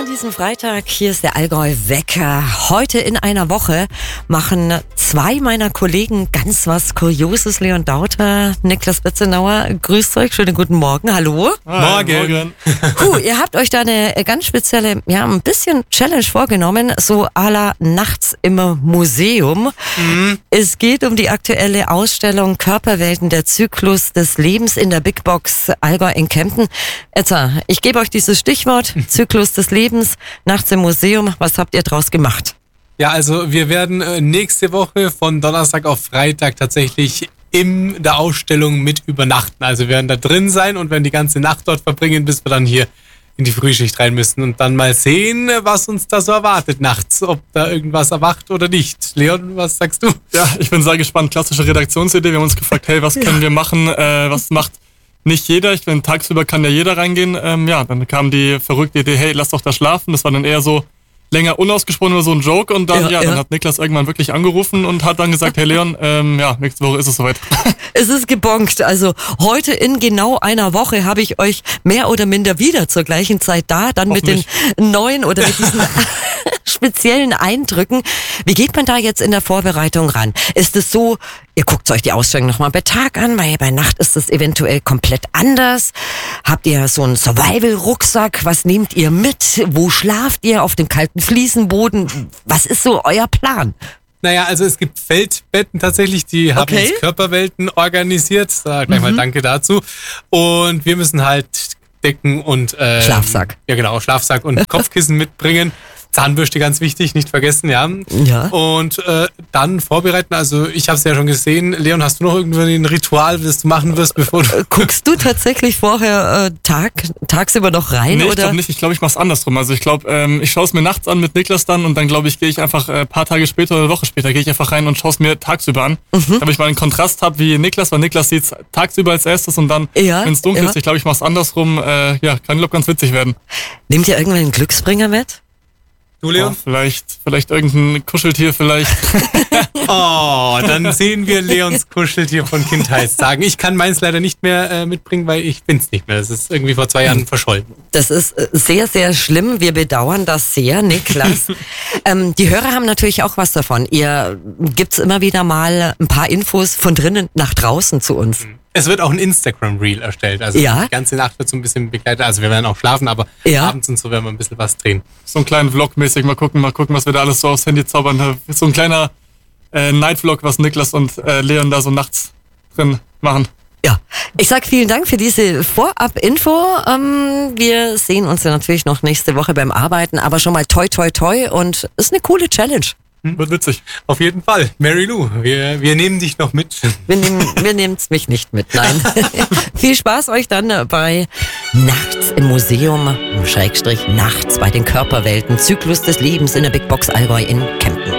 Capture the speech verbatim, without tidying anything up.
diesem Freitag, hier ist der Allgäu Wecker. Heute in einer Woche machen zwei meiner Kollegen ganz was Kurioses. Leon Dauter, Niklas Betzenauer, grüßt euch, schönen guten Morgen, hallo. Morgen. Morgen. Puh, ihr habt euch da eine ganz spezielle, ja, ein bisschen Challenge vorgenommen, so à la nachts im Museum. Mhm. Es geht um die aktuelle Ausstellung Körperwelten, der Zyklus des Lebens in der Big Box Allgäu in Kempten. Jetzt, ich gebe euch dieses Stichwort, Zyklus des Lebens, nachts im Museum. Was habt ihr draus gemacht? Ja, also wir werden äh, nächste Woche von Donnerstag auf Freitag tatsächlich in der Ausstellung mit übernachten. Also wir werden da drin sein und werden die ganze Nacht dort verbringen, bis wir dann hier in die Frühschicht rein müssen und dann mal sehen, was uns da so erwartet nachts, ob da irgendwas erwacht oder nicht. Leon, was sagst du? Ja, ich bin sehr gespannt. Klassische Redaktionsidee. Wir haben uns gefragt, hey, was können wir machen? Äh, was macht nicht jeder? Ich finde, tagsüber kann ja jeder reingehen. Ähm, ja, dann kam die verrückte Idee, hey, lass doch da schlafen. Das war dann eher so länger unausgesprochen, nur so ein Joke. Und dann, ja, ja, dann ja. hat Niklas irgendwann wirklich angerufen und hat dann gesagt, hey Leon, ähm, ja, nächste Woche ist es soweit. Es ist gebongt. Also heute in genau einer Woche habe ich euch mehr oder minder wieder zur gleichen Zeit da, dann mit den neuen oder mit diesen speziellen Eindrücken. Wie geht man da jetzt in der Vorbereitung ran? Ist es so, ihr guckt euch die Ausstellung nochmal bei Tag an, weil bei Nacht ist es eventuell komplett anders. Habt ihr so einen Survival-Rucksack? Was nehmt ihr mit? Wo schlaft ihr? Auf dem kalten Fliesenboden? Was ist so euer Plan? Naja, also es gibt Feldbetten tatsächlich, die haben Okay. uns Körperwelten organisiert. Da gleich Mhm. mal danke dazu. Und wir müssen halt Decken und ähm, Schlafsack. Ja genau, Schlafsack und Kopfkissen mitbringen. Zahnbürste ganz wichtig, nicht vergessen, ja. Ja. Und äh, dann vorbereiten, also ich habe es ja schon gesehen. Leon, hast du noch irgendwie ein Ritual, das du machen wirst, bevor du... Guckst du tatsächlich vorher äh, Tag, tagsüber noch rein? Nee, ich oder? glaube nicht. Ich glaube, ich mache es andersrum. Also ich glaube, ähm, ich schaue es mir nachts an mit Niklas dann und dann glaube ich, gehe ich einfach ein äh, paar Tage später oder eine Woche später, gehe ich einfach rein und schaue es mir tagsüber an. Mhm. Damit ich mal einen Kontrast habe wie Niklas, weil Niklas sieht es tagsüber als erstes und dann, Ja, wenn es dunkel ja. ist, ich glaube, ich mache es andersrum. Äh, ja, kann, glaube ganz witzig werden. Nehmt ihr irgendwann einen Glücksbringer mit? Du, Leon? Oh, vielleicht, vielleicht irgendein Kuscheltier vielleicht. Oh, dann sehen wir Leons Kuscheltier von Kindheitstagen. Ich kann meins leider nicht mehr äh, mitbringen, weil ich bin's nicht mehr. Das ist irgendwie vor zwei Jahren verschollen. Das ist äh, sehr, sehr schlimm. Wir bedauern das sehr, Niklas. ähm, die Hörer haben natürlich auch was davon. Ihr gibt's immer wieder mal ein paar Infos von drinnen nach draußen zu uns. Es wird auch ein Instagram-Reel erstellt. Also Ja. die ganze Nacht wird so ein bisschen begleitet. Also wir werden auch schlafen, aber Ja. abends und so werden wir ein bisschen was drehen. So einen kleinen Vlog mäßig, mal gucken, mal gucken, was wir da alles so aufs Handy zaubern. So ein kleiner äh, Night-Vlog, was Niklas und äh, Leon da so nachts drin machen. Ja, ich sag vielen Dank für diese Vorab-Info. Ähm, wir sehen uns ja natürlich noch nächste Woche beim Arbeiten, aber schon mal toi toi toi und ist eine coole Challenge. Wird witzig. Auf jeden Fall. Mary Lou, wir, wir nehmen dich noch mit. Wir nehmen wir nehmen's mich nicht mit, nein. Viel Spaß euch dann bei Nachts im Museum, Schrägstrich nachts bei den Körperwelten, Zyklus des Lebens in der Big Box Allgäu in Kempten.